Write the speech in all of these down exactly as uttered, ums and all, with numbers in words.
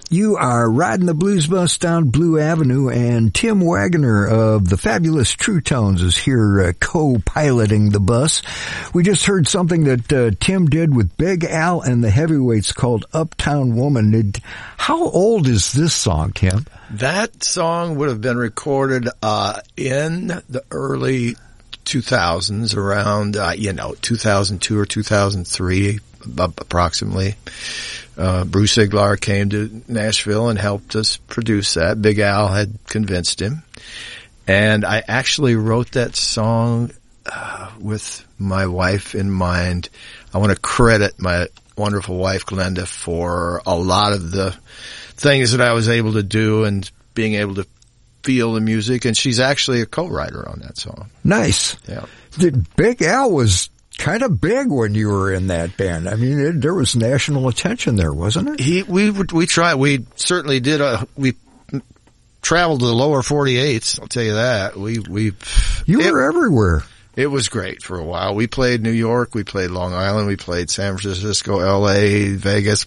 You are riding the blues bus down Blue Avenue, and Tim Waggoner of the Fabulous True Tones is here uh, co-piloting the bus. We just heard something that uh, Tim did with Big Al and the Heavyweights called Uptown Woman. Did, how old is this song, Tim? That song would have been recorded uh in the early two thousands, around, uh, you know, two thousand two or two thousand three, approximately. Uh, Bruce Iglar came to Nashville and helped us produce that. Big Al had convinced him. And I actually wrote that song uh, with my wife in mind. I want to credit my wonderful wife, Glenda, for a lot of the things that I was able to do and being able to feel the music. And she's actually a co-writer on that song. Nice. Yeah. Did Big Al was kind of big when you were in that band. I mean, it, there was national attention there, wasn't it? He, we, we tried, we certainly did, uh, we traveled to the lower forty-eights, I'll tell you that. We, we, You it, were everywhere. It was great for a while. We played New York, we played Long Island, we played San Francisco, L A, Vegas,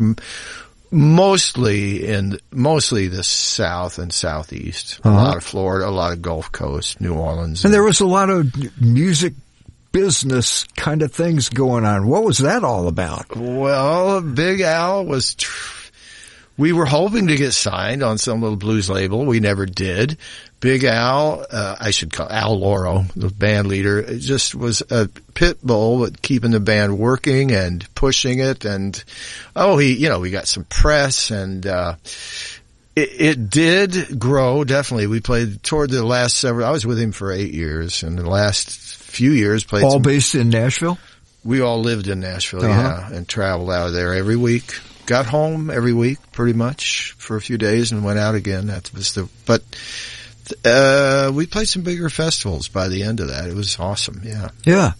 mostly in, mostly the South and Southeast. Uh-huh. A lot of Florida, a lot of Gulf Coast, New Orleans. And, and there was a lot of music business kind of things going on. What was that all about? Well, Big Al was, tr- we were hoping to get signed on some little blues label. We never did. Big Al, uh, I should call Al Loro, the band leader, it just was a pit bull at keeping the band working and pushing it. And, oh, he, you know, we got some press and, uh, it, it did grow, definitely. We played toward the last several, I was with him for eight years, and the last few years played all some, based in Nashville? We all lived in Nashville, uh-huh. yeah, and traveled out of there every week. Got home every week, pretty much, for a few days, and went out again. That was the, but, uh, we played some bigger festivals by the end of that. It was awesome, yeah. Yeah.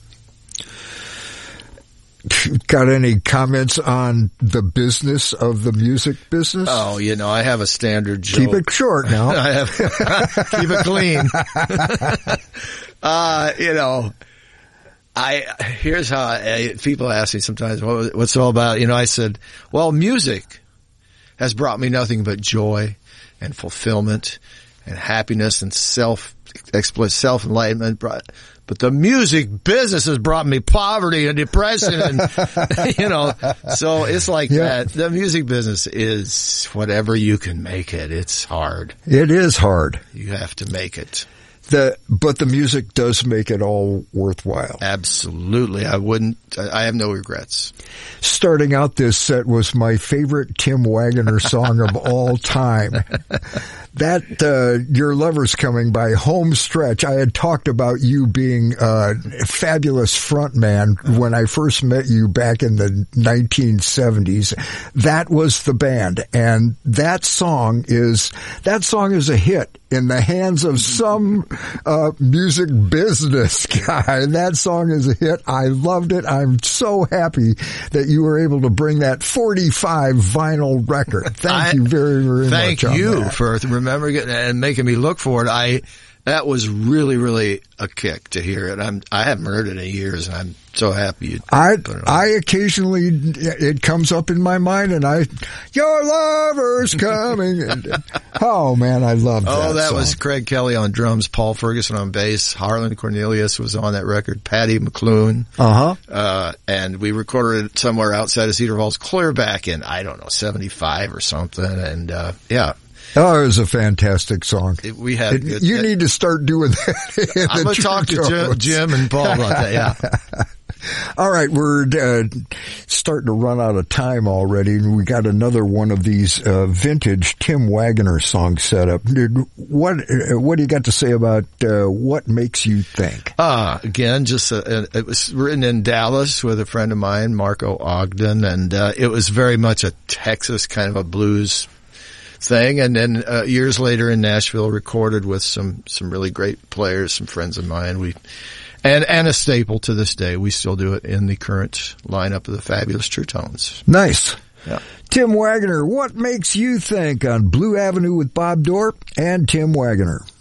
Got any comments on the business of the music business? Oh, you know, I have a standard joke. Keep it short now. I have, keep it clean. uh, you know, I, here's how I, people ask me sometimes, what, what's it all about? You know, I said, well, music has brought me nothing but joy and fulfillment and happiness and self, self-enlightenment. But the music business has brought me poverty and depression and, you know, so it's like yeah. that. The music business is whatever you can make it. It's hard. It is hard. You have to make it. The, but the music does make it all worthwhile. Absolutely. I wouldn't, I have no regrets. Starting out this set was my favorite Tim Waggoner song of all time. That, uh, Your Lover's Coming by Home Stretch. I had talked about you being a fabulous frontman when I first met you back in the nineteen seventies. That was the band. And that song is, that song is a hit in the hands of some, uh, music business guy. That song is a hit. I loved it. I'm so happy that you were able to bring that forty-five vinyl record. Thank I, you very, very thank much. Thank you that. for remembering it and making me look for it. I, that was really, really a kick to hear it. I'm, I haven't heard it in years, and I'm so happy you I, put it on. I occasionally, it comes up in my mind, and I, Your Lover's Coming. And, oh man, I love that. Oh, that song. was Craig Kelly on drums, Paul Ferguson on bass, Harlan Cornelius was on that record, Patty McClune. Uh-huh. Uh, and we recorded it somewhere outside of Cedar Falls, clear back in, I don't know, seventy-five or something. And, uh, yeah. Oh, it was a fantastic song. It, we had it, good, you it, need to start doing that. I'm going to talk to Jim, Jim and Paul about that, yeah. All right, we're uh, starting to run out of time already, and we got another one of these uh, vintage Tim Waggoner songs set up. What uh, what do you got to say about uh, What Makes You Think? Uh, again, just a, it was written in Dallas with a friend of mine, Marco Ogden, and uh, it was very much a Texas kind of a blues thing. And then uh, years later in Nashville, recorded with some some really great players, some friends of mine. We And, and a staple to this day. We still do it in the current lineup of the Fabulous True Tones. Nice. Yeah. Tim Waggoner, What Makes You Think on Blue Avenue with Bob Dorp and Tim Waggoner.